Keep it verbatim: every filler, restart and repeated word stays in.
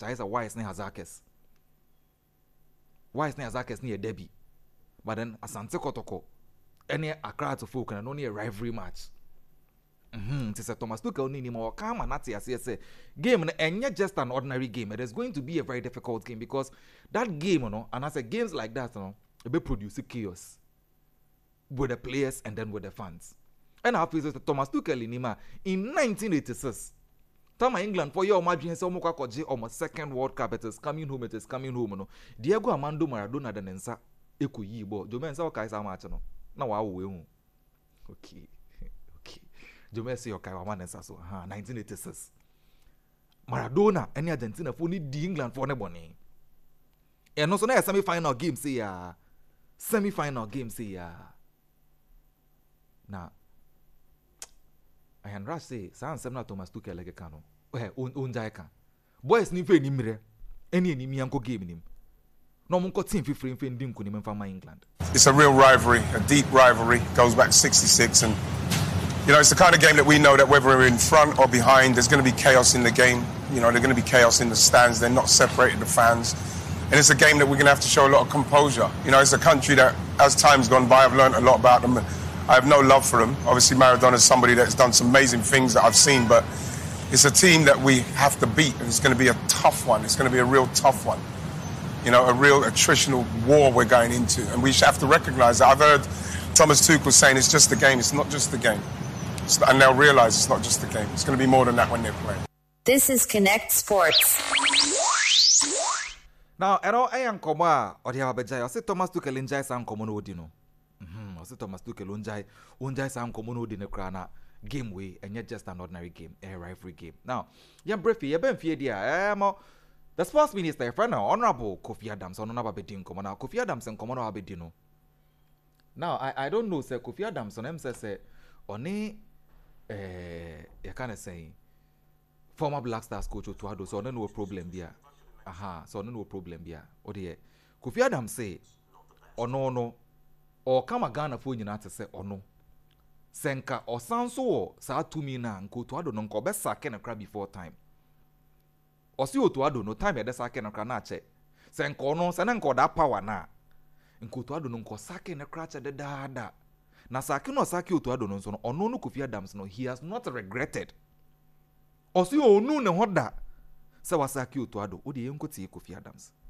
match I say Wise ne Hazakes. Wise ne Hazakes near Debbie. But then Asante Kotoko any Accra to folk and only a rivalry match. Mhm. It's a Thomas Tuchel ni more calm and that's say game and not just an ordinary game. It is going to be a very difficult game because that game, you know, and I say games like that, you know, it will produce chaos with the players and then with the fans. And I feel that Thomas Tuchel in in nineteen eighty-six, time England for your imagine so much koji almost second World Cup. It is coming home. It is coming home. No, Diego Armando Maradona the nensa eku yibo. Jomensa o kaisa match no. Na wa we hu. Okay. Jome say okay wa manensa so ha nineteen eighty-six Maradona any Argentina for need the England for ne boni e no so na semi final game say ya semi final game say ya na I and rush say san sem na Thomas Tuchel like kan no eh on jai kan boys ni fe ni mire any ni mianko game nim no mon ko team fifty fe ndi nko ni memfa ma England. It's a real rivalry, a deep rivalry, goes back to sixty-six, and you know, it's the kind of game that we know that whether we're in front or behind, there's going to be chaos in the game. You know, there's going to be chaos in the stands. They're not separating the fans. And it's a game that we're going to have to show a lot of composure. You know, it's a country that, as time's gone by, I've learned a lot about them. I have no love for them. Obviously, Maradona is somebody that's done some amazing things that I've seen, but it's a team that we have to beat, and it's going to be a tough one. It's going to be a real tough one. You know, a real attritional war we're going into, and we have to recognise that. I've heard Thomas Tuchel saying it's just a game. It's not just a game. And they'll realise it's not just a game. It's going to be more than that when they're playing. This is Connect Sports. Now, I know I am Koma or the Abajay. I say Thomas Tuchel enjoy some common odino. Hmm. I say Thomas Tuchel enjoy enjoy some common odino crana game way and yet just an ordinary game, a rivalry game. Now, yeah, briefly, you've been feared here. The sports minister, friend, Honorable Kofi Adams, on another bedin common. Now, Kofi Adams and common abedino. Now, I I don't know, sir. Kofi Adams on him say on Eh, you kind of say former Black Stars coach Otuado, so no problem there. Aha, so no problem there. O dear, Kofi Adams say, or no no, or come a Ghana for you not to say or no. Senka or Sanso, sa to me na nko Otuado no nko best sack and a crab before time. Or see Otuado no time at the sack and a cranache. Senko no, sananko that power na. Nko Otuado no nko sack and a cratch at the dada. Na saki no saki Otuado no so no ono no Kofi Adams no he has not regretted. Osi onu ne hoda se wasaki Otuado o de yenko tie Kofi Adams.